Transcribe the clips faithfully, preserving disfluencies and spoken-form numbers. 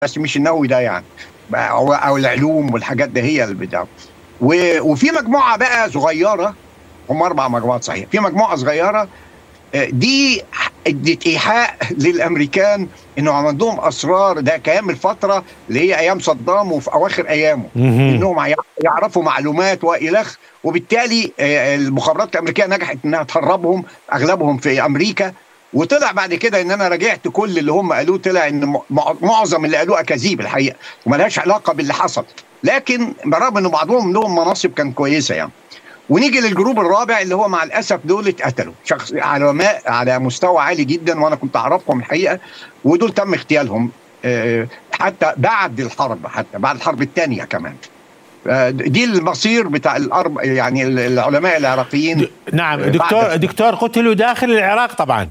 بس مش النووي ده يعني، او أو العلوم والحاجات ده هي البتاع. وفي مجموعه بقى صغيره، هم اربع مجموعات صحيح، في مجموعه صغيره دي ادت ايحاء للامريكان انه عندهم اسرار. ده كلام الفتره اللي هي ايام صدام وفي اواخر ايامه، انهم يعرفوا معلومات والخ، وبالتالي المخابرات الامريكيه نجحت انها تهربهم اغلبهم في امريكا. وطلع بعد كده ان انا راجعت كل اللي هم قالوه، طلع ان معظم اللي قالوه اكاذيب الحقيقه وملهاش علاقه باللي حصل، لكن برغم ان بعضهم لهم مناصب كان كويسه يعني. ونيجي للجروب الرابع اللي هو مع الاسف دول اتقتلوا، شخص علماء على مستوى عالي جدا وانا كنت اعرفهم الحقيقه، ودول تم اغتيالهم حتى بعد الحرب، حتى بعد الحرب الثانيه كمان. دي المصير بتاع الارب يعني العلماء العراقيين. نعم دكتور دكتور قتلوا داخل العراق طبعا.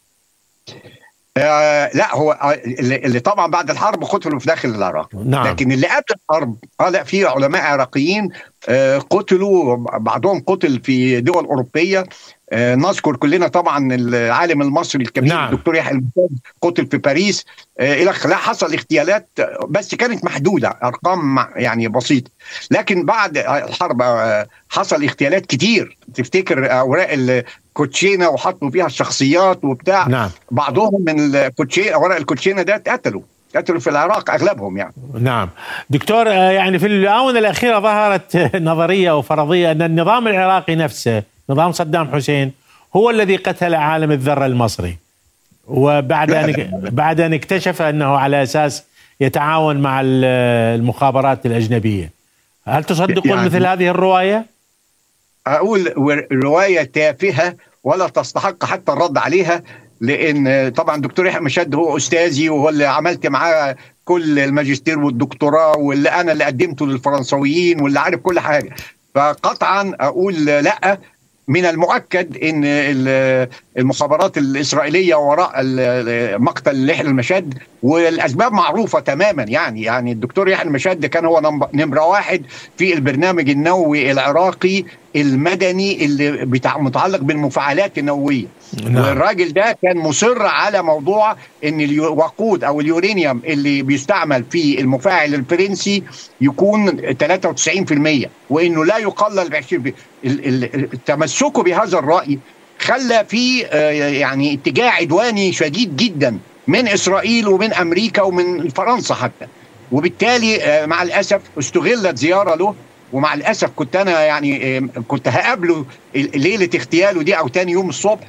آه لا، هو اللي طبعا بعد الحرب قتلوا في داخل العراق. نعم. لكن اللي قبل الحرب اه لا، في علماء عراقيين آه قتلوا، بعضهم قتل في دول اوروبيه. آه نذكر كلنا طبعا العالم المصري الكبير. نعم. الدكتور يحيى المشاد قتل في باريس. آه الى لا حصل اغتيالات بس كانت محدوده، ارقام يعني بسيطه. لكن بعد الحرب آه حصل اغتيالات كتير. تفتكر اوراق كوتشينه وحطوا فيها الشخصيات وبتاع. نعم. بعضهم من الكوتشينه، ورق الكوتشينه ده اتقتلوا اتقتلوا في العراق اغلبهم يعني. نعم دكتور، يعني في الاونه الاخيره ظهرت نظريه او فرضيه ان النظام العراقي نفسه، نظام صدام حسين، هو الذي قتل عالم الذره المصري، وبعد ان بعد ان اكتشف انه على اساس يتعاون مع المخابرات الاجنبيه. هل تصدقون يعني مثل هذه الروايه؟ اقول روايه تافهه ولا تستحق حتى الرد عليها، لان طبعا دكتور يحيى المشاد هو استاذي، وهو اللي عملت معاه كل الماجستير والدكتوراه، واللي انا اللي قدمته للفرنسويين، واللي عارف كل حاجه. فقطعا اقول لا، من المؤكد ان المخابرات الاسرائيليه وراء مقتل يحيى المشاد، والاسباب معروفه تماما يعني. يعني الدكتور يحيى المشاد كان هو نمره واحد في البرنامج النووي العراقي المدني اللي بتاع متعلق بالمفاعلات النوويه. نعم. والراجل ده كان مصر على موضوع ان الوقود او اليورانيوم اللي بيستعمل في المفاعل الفرنسي يكون ثلاثة وتسعين بالمئة، وانه لا يقلل ب عشرين بالمئة. تمسكه بهذا الراي خلى في يعني اتجاه عدواني شديد جدا من اسرائيل ومن امريكا ومن فرنسا حتى. وبالتالي مع الاسف استغلت زياره له، ومع الاسف كنت انا يعني كنت هقابله ليله اغتياله دي او تاني يوم الصبح.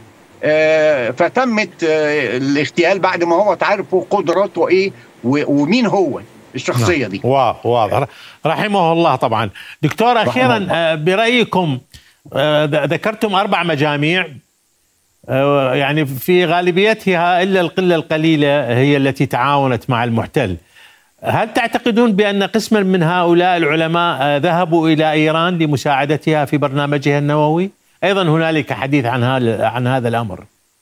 فتمت الاغتيال بعد ما هو تعرفوا قدراته ايه ومين هو الشخصيه دي. واضح رحمه الله. طبعا دكتور اخيرا برايكم، ذكرتم اربع مجاميع يعني في غالبيتها الا القله القليله هي التي تعاونت مع المحتل. هل تعتقدون بأن قسما من هؤلاء العلماء ذهبوا إلى إيران لمساعدتها في برنامجها النووي؟ أيضا هنالك حديث عن عن هذا الأمر.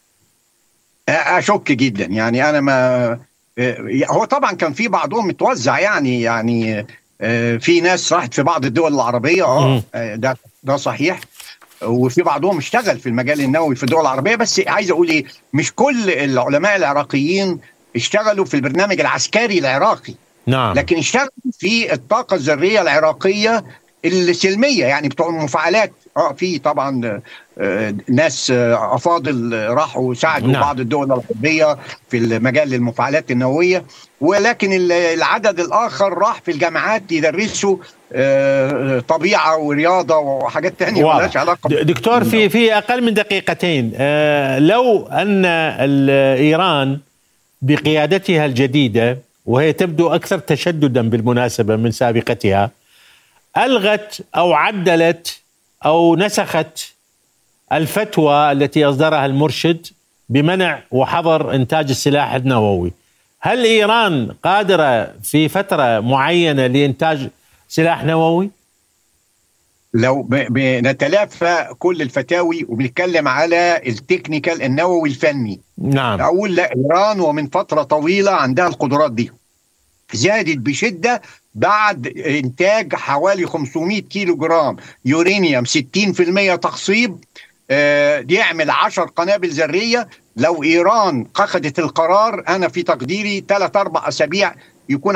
أشك جدا يعني. أنا ما هو طبعا كان في بعضهم متوزع يعني يعني في ناس راحت في بعض الدول العربية، اه ده ده صحيح، وفي بعضهم اشتغل في المجال النووي في الدول العربية. بس عايز أقول إيه، مش كل العلماء العراقيين اشتغلوا في البرنامج العسكري العراقي. نعم. لكن اشتغلوا في الطاقة الذرية العراقية السلمية، يعني بتوع المفاعلات. اه في طبعا آه ناس آه افاضل راحوا ساعدوا. نعم. بعض الدول العربية في المجال المفاعلات النووية، ولكن العدد الآخر راح في الجامعات يدرسوا آه طبيعة ورياضة وحاجات تانية مالهاش علاقة. دكتور في في أقل من دقيقتين، آه لو أن إيران بقيادتها الجديدة، وهي تبدو أكثر تشددا بالمناسبة من سابقتها، ألغت أو عدلت أو نسخت الفتوى التي أصدرها المرشد بمنع وحظر إنتاج السلاح النووي، هل إيران قادرة في فترة معينة لإنتاج سلاح نووي؟ لو بنتلافى كل الفتاوي وبنتكلم على التكنيكال النووي الفني، نعم، أقول لا، إيران ومن فترة طويلة عندها القدرات دي، زادت بشدة بعد إنتاج حوالي خمسمائة كيلو جرام يورانيوم ستين بالمئة تخصيب. آه دي يعمل عشر قنابل ذرية. لو إيران أخذت القرار، أنا في تقديري ثلاث أربع أسابيع يكون